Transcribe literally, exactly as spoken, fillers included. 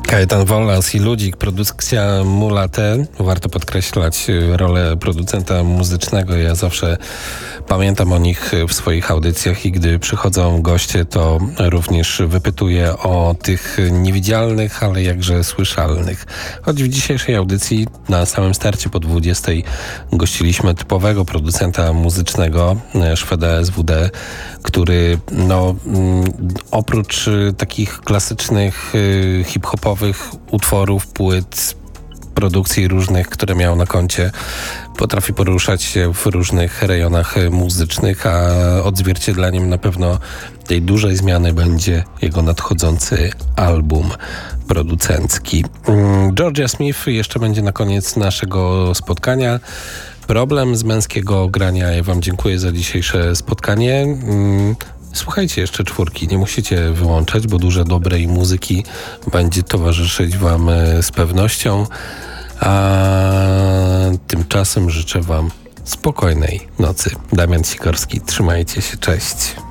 Kajetan Wolas i Ludzik, produkcja Mulate. Warto podkreślać rolę producenta muzycznego. Ja zawsze pamiętam o nich w swoich audycjach i gdy przychodzą goście, to również wypytuję o tych niewidzialnych, ale jakże słyszalnych. Choć w dzisiejszej audycji na samym starcie po dwudziestej gościliśmy typowego producenta muzycznego, Szweda S W D, który no, oprócz takich klasycznych hip-hopowych utworów, płyt, produkcji różnych, które miał na koncie, potrafi poruszać się w różnych rejonach muzycznych, a odzwierciedleniem na pewno tej dużej zmiany będzie jego nadchodzący album producencki. Georgia Smith jeszcze będzie na koniec naszego spotkania. Problem z męskiego grania. Ja wam dziękuję za dzisiejsze spotkanie. Słuchajcie jeszcze czwórki, nie musicie wyłączać, bo dużo dobrej muzyki będzie towarzyszyć wam z pewnością. A tymczasem życzę wam spokojnej nocy. Damian Sikorski, trzymajcie się, cześć.